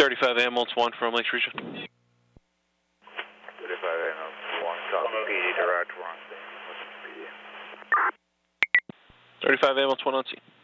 35 ambulance 1 from Lakes Region. 35 ambulance 1, copy PD, direct, we're on scene. 35 ambulance 1 on scene.